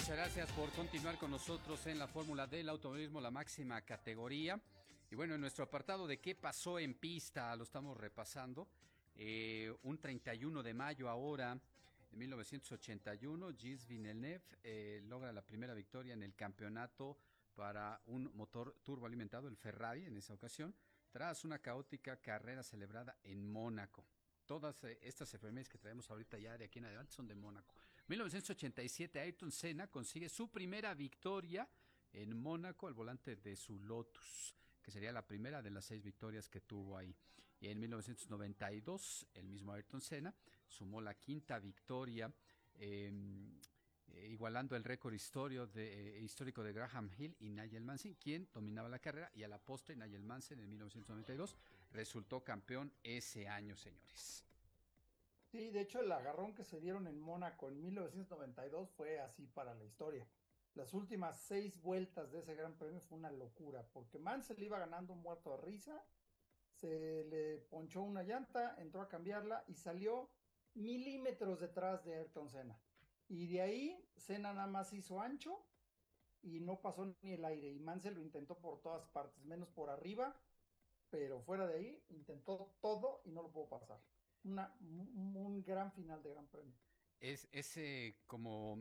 Muchas gracias por continuar con nosotros en la Fórmula del Automovilismo, la máxima categoría. Y bueno, en nuestro apartado de qué pasó en pista, lo estamos repasando. Un 31 de mayo ahora, de 1981, Gilles Villeneuve logra la primera victoria en el campeonato para un motor turboalimentado, el Ferrari, en esa ocasión, tras una caótica carrera celebrada en Mónaco. Todas estas efemérides que traemos ahorita ya de aquí en adelante son de Mónaco. 1987, Ayrton Senna consigue su primera victoria en Mónaco al volante de su Lotus, que sería la primera de las 6 victorias que tuvo ahí. Y en 1992, el mismo Ayrton Senna sumó la quinta victoria, igualando el récord histórico de Graham Hill y Nigel Mansell, quien dominaba la carrera, y a la postre Nigel Mansell en 1992 resultó campeón ese año, señores. Sí, de hecho el agarrón que se dieron en Mónaco en 1992 fue así para la historia. Las últimas 6 vueltas de ese gran premio fue una locura, porque Mansell iba ganando muerto de risa, se le ponchó una llanta, entró a cambiarla y salió milímetros detrás de Ayrton Senna. Y de ahí Senna nada más hizo ancho y no pasó ni el aire. Y Mansell lo intentó por todas partes, menos por arriba, pero fuera de ahí intentó todo y no lo pudo pasar. Un gran final de Gran Premio. Es como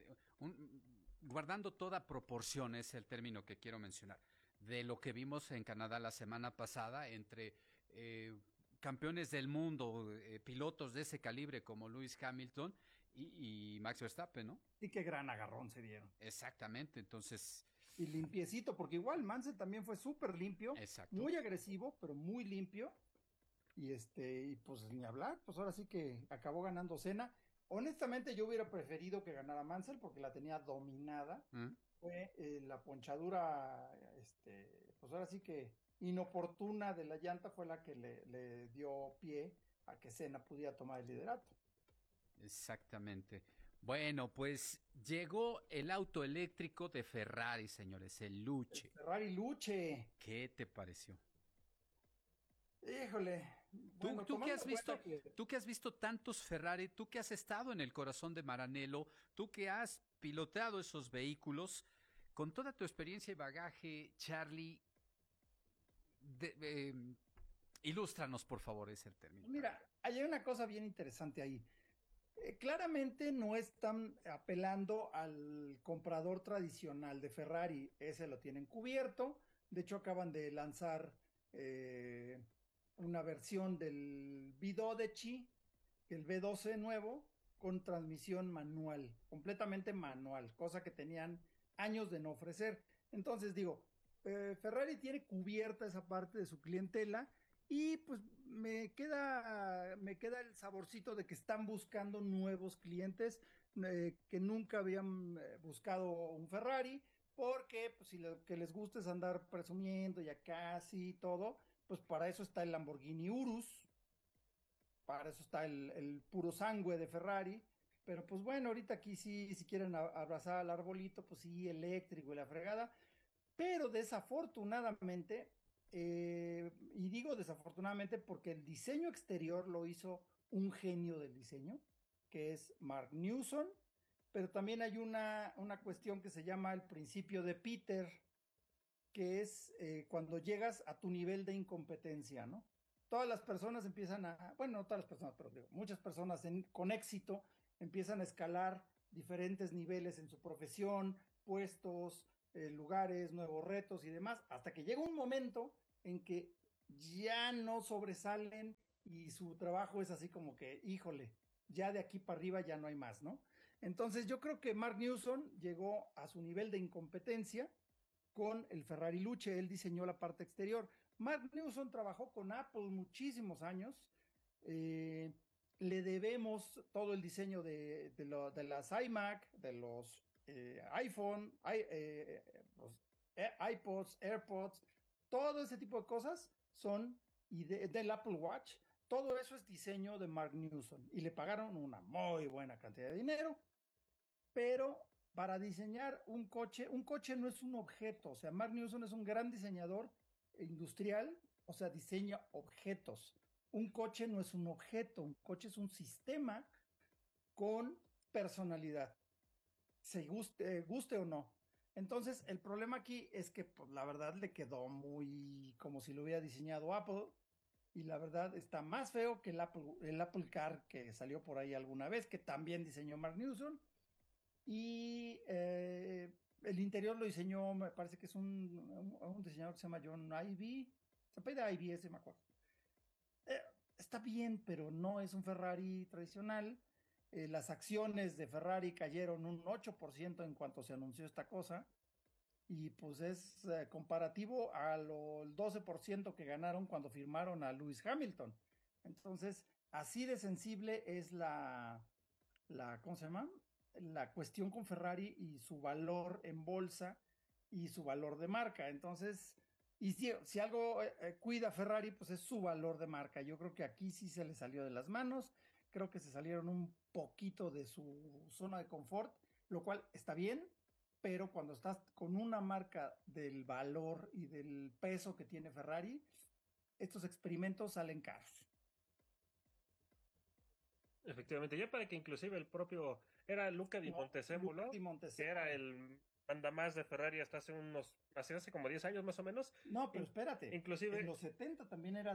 guardando toda proporción, es el término que quiero mencionar, de lo que vimos en Canadá la semana pasada entre campeones del mundo, pilotos de ese calibre como Lewis Hamilton y Max Verstappen, ¿no? Y qué gran agarrón se dieron. Exactamente, entonces, Y limpiecito, porque igual Mansell también fue súper limpio, exacto. muy agresivo, pero muy limpio. Y pues ni hablar, pues ahora sí que acabó ganando Senna. Honestamente, yo hubiera preferido que ganara Mansell porque la tenía dominada. ¿Mm? Fue la ponchadura, pues ahora sí que inoportuna de la llanta fue la que le dio pie a que Senna pudiera tomar el liderato. Exactamente. Bueno, pues llegó el auto eléctrico de Ferrari, señores, el El Luce. Ferrari Luche, ¿Qué te pareció? híjole, Tú, bueno, tú que tomando has en visto, cuenta que tú que has visto tantos Ferrari, tú que has estado en el corazón de Maranello, tú que has piloteado esos vehículos, con toda tu experiencia y bagaje, Charlie, de, ilústranos por favor, es el término. mira, hay una cosa bien interesante ahí. Claramente no están apelando al comprador tradicional de Ferrari, ese lo tienen cubierto. De hecho, acaban de lanzar una versión del V12, el V12 nuevo, con transmisión manual, completamente manual, cosa que tenían años de no ofrecer. Entonces digo, Ferrari tiene cubierta esa parte de su clientela y pues me queda el saborcito de que están buscando nuevos clientes que nunca habían buscado un Ferrari, porque pues, si lo que les gusta es andar presumiendo ya casi todo, pues para eso está el Lamborghini Urus, para eso está el puro sangue de Ferrari. Pero pues bueno, ahorita aquí sí, si quieren abrazar al arbolito, pues sí, eléctrico y la fregada. Pero desafortunadamente, y digo desafortunadamente porque el diseño exterior lo hizo un genio del diseño, que es Mark Newson, pero también hay una cuestión que se llama el principio de Peter, que es cuando llegas a tu nivel de incompetencia, ¿no? Todas las personas empiezan bueno, no todas las personas, pero digo, muchas personas con éxito empiezan a escalar diferentes niveles en su profesión, puestos, lugares, nuevos retos y demás, hasta que llega un momento en que ya no sobresalen y su trabajo es así como que, híjole, ya de aquí para arriba ya no hay más, ¿no? Entonces yo creo que Mark Newson llegó a su nivel de incompetencia con el Ferrari Luce. Él diseñó la parte exterior. Mark Newson trabajó con Apple muchísimos años. Eh, Le debemos todo el diseño de las iMac, de los iPhone, los iPods, AirPods, todo ese tipo de cosas son y del Apple Watch. Todo eso es diseño de Mark Newson y le pagaron una muy buena cantidad de dinero, pero para diseñar un coche no es un objeto, o sea, Mark Newson es un gran diseñador industrial, o sea, diseña objetos. Un coche no es un objeto, un coche es un sistema con personalidad. guste o no. Entonces, el problema aquí es que, pues, la verdad le quedó muy como si lo hubiera diseñado Apple. Y la verdad está más feo que el Apple Car que salió por ahí alguna vez, que también diseñó Mark Newson. Y el interior lo diseñó, me parece que es un diseñador que se llama John Ivy. Se apellida Ivy, ese me acuerdo. Eh, Está bien, pero no es un Ferrari tradicional. Las acciones de Ferrari cayeron un 8% en cuanto se anunció esta cosa. Y pues es comparativo al 12% que ganaron cuando firmaron a Lewis Hamilton. Entonces, así de sensible es ¿cómo se llama? La cuestión con Ferrari y su valor en bolsa y su valor de marca. Entonces, y si algo cuida Ferrari, pues es su valor de marca. Yo creo que aquí sí se le salió de las manos. Creo que se salieron un poquito de su zona de confort, lo cual está bien, pero cuando estás con una marca del valor y del peso que tiene Ferrari, estos experimentos salen caros. Efectivamente, ya para que inclusive el propio, era Luca Di No, Luca Montezemolo, Di que era Montezemolo. el mandamás de Ferrari hasta hace como 10 años más o menos, No, pero espérate, en inclusive, los 70 también era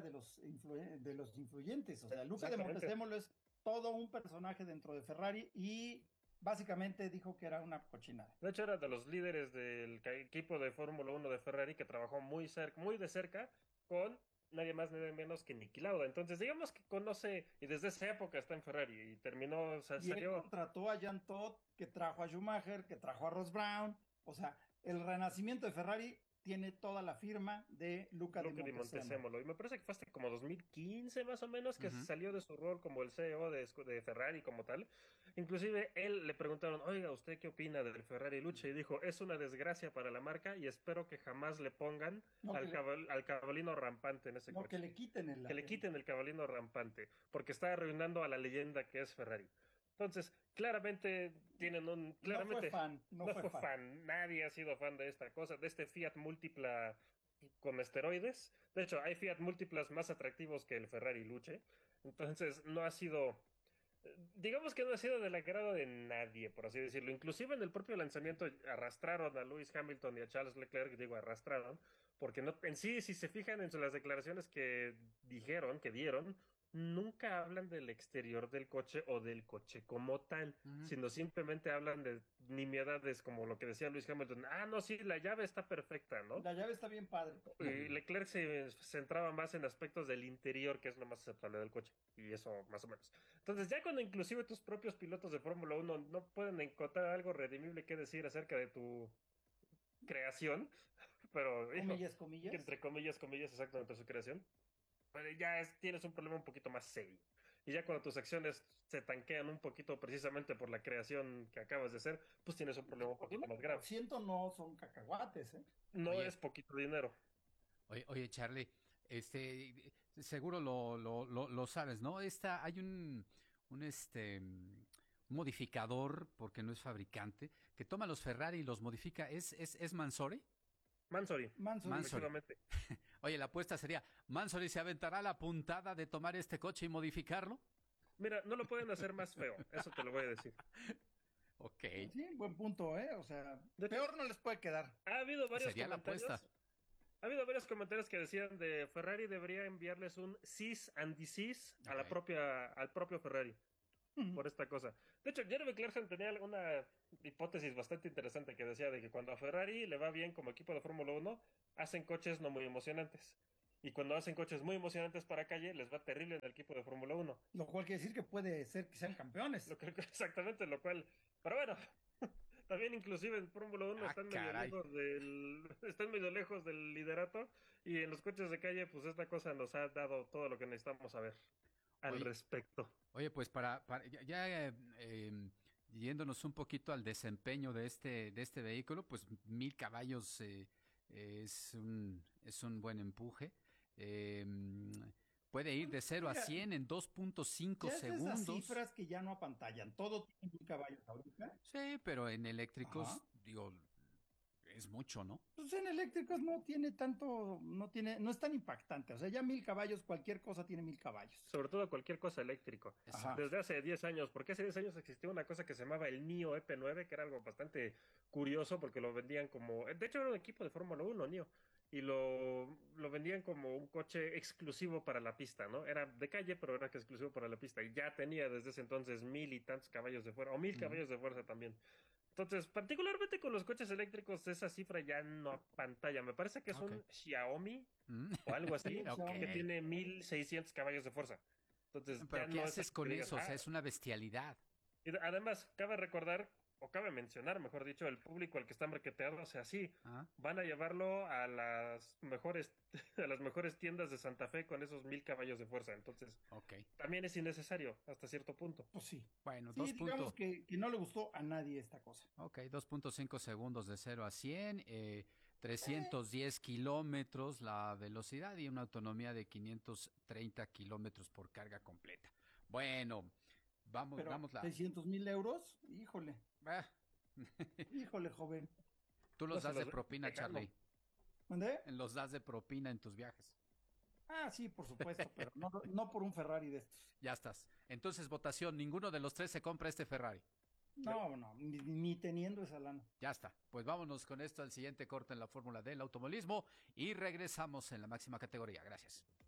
de los influyentes, o sea, Luca de exactamente. Montezemolo es todo un personaje dentro de Ferrari y básicamente dijo que era una cochinada. De hecho, era de los líderes del equipo de Fórmula 1 de Ferrari que trabajó muy de cerca con nadie más, nadie menos que Niki Lauda. Entonces, digamos que conoce, y desde esa época está en Ferrari y terminó, o sea, Y él salió. contrató a Jean Todt, que trajo a Schumacher, que trajo a Ross Brown, o sea, el renacimiento de Ferrari tiene toda la firma de Luca de Luca Di Montezemolo. Montezemolo. Y me parece que fue hasta como 2015 más o menos que Ujú. salió de su rol como el CEO de Ferrari como tal. Inclusive él le preguntaron, oiga, ¿usted qué opina del Ferrari Lucha? Y dijo, es una desgracia para la marca y espero que jamás le pongan No que, al cabalino rampante en ese no que coche. le quiten Que le quiten el cabalino rampante, porque está arruinando a la leyenda que es Ferrari. Entonces, claramente tienen no fue claramente fan, no no fue fue fan. fan, nadie ha sido fan de esta cosa, de este Fiat Múltipla con esteroides. De hecho, hay Fiat Múltiplas más atractivos que el Ferrari Luche. Entonces, no ha sido, digamos que no ha sido del agrado de nadie, por así decirlo. Inclusive en el propio lanzamiento arrastraron a Lewis Hamilton y a Charles Leclerc, digo arrastraron, porque no, en sí, si se fijan en las declaraciones que dijeron, que dieron, nunca hablan del exterior del coche o del coche como tal, Ujú. sino simplemente hablan de nimiedades como lo que decía Lewis Hamilton. Ah, no, sí, la llave está perfecta, ¿no? La llave está bien padre. Y Leclerc se centraba más en aspectos del interior, que es lo más aceptable del coche. Y eso, más o menos. Entonces, ya cuando inclusive tus propios pilotos de Fórmula 1 no pueden encontrar algo redimible que decir acerca de tu creación, pero, hijo, Comillas, que comillas. entre comillas, comillas, exactamente su creación, pero ya tienes un problema un poquito más serio. Y ya cuando tus acciones se tanquean un poquito precisamente por la creación que acabas de hacer, pues tienes un problema un Por poquito un más grave. 8% no son cacahuates, ¿eh? No Oye, es poquito dinero. oye, Charlie, seguro lo sabes, ¿no? Hay un modificador, porque no es fabricante, que toma los Ferrari y los modifica. ¿Es Mansory? Mansory, Mansory. Mansory. efectivamente. Oye, la apuesta sería, ¿Mansory se aventará la puntada de tomar este coche y modificarlo? Mira, no lo pueden hacer más feo, eso te lo voy a decir. Ok, Sí, buen punto, ¿eh? O sea, De hecho, peor no les puede quedar. ha habido varios sería la apuesta. comentarios. Ha habido varios comentarios que decían de Ferrari debería enviarles un cease and desist a Ok. al propio Ferrari por esta cosa. De hecho, Jeremy Clarkson tenía una hipótesis bastante interesante que decía de que cuando a Ferrari le va bien como equipo de Fórmula 1, hacen coches no muy emocionantes. Y cuando hacen coches muy emocionantes para calle, les va terrible en el equipo de Fórmula 1. Lo cual quiere decir que puede ser que sean campeones. Lo que exactamente, lo cual, pero bueno, también inclusive en Fórmula 1 Ah, caray. están medio lejos del liderato y en los coches de calle pues esta cosa nos ha dado todo lo que necesitamos saber al Oye, respecto. oye, pues yéndonos un poquito al desempeño de este vehículo, pues 1000 caballos es un buen empuje. Eh, Puede ir de 0 a Mira, 100 en 2.5 ya es de esas segundos. cifras que ya no apantallan. Todo tiene un caballo ahorita. Sí, pero en eléctricos, Ajá. digo, Es mucho, ¿no? Pues en eléctricos no tiene tanto, no es tan impactante. O sea, ya 1000 caballos, cualquier cosa tiene 1000 caballos. Sobre todo cualquier cosa eléctrico. Ajá. Desde hace 10 años, porque hace 10 años existía una cosa que se llamaba el NIO EP9, que era algo bastante curioso porque lo vendían como, de hecho era un equipo de Fórmula 1, NIO, y lo vendían como un coche exclusivo para la pista, ¿no? Era de calle, pero era exclusivo para la pista, y ya tenía desde ese entonces 1000 y tantos caballos de fuerza, o 1000 caballos de fuerza también. Entonces, particularmente con los coches eléctricos, esa cifra ya no apantalla. Me parece que es Ok. un Xiaomi Mm. o algo así, Ok. que tiene 1600 caballos de fuerza. Entonces, ya Pero ¿qué no es haces algo con que digas, eso? O sea, "Ah". es una bestialidad. Y además, cabe recordar, o cabe mencionar, mejor dicho, el público al que está marketeado, o sea, sí, ¿Ah? van a llevarlo a las mejores, a las mejores tiendas de Santa Fe con esos 1000 caballos de fuerza. Entonces, Ok. también es innecesario hasta cierto punto. Pues sí. Bueno, Sí, digamos que no le gustó a nadie esta cosa. Ok, 2.5 segundos de 0 a 100, 310 kilómetros la velocidad y una autonomía de 530 kilómetros por carga completa. Bueno, Pero vamos 600,000 euros, híjole, Ah, híjole, joven. tú No los se das de los propina, dejando. Charlie. ¿Mandé? Los das de propina en tus viajes. Ah, sí, por supuesto, pero no por un Ferrari de estos. Ya estás. Entonces, votación, ninguno de los tres se compra este Ferrari. No, ni teniendo esa lana. Ya está. Pues vámonos con esto al siguiente corte en la Fórmula del automovilismo y regresamos en la máxima categoría. Gracias.